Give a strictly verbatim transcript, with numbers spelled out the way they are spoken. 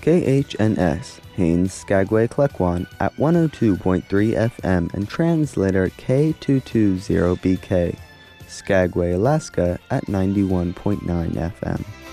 K H N S, Haines Skagway Klekwan at one oh two point three F M and translator K two two zero B K, Skagway, Alaska at ninety-one point nine F M.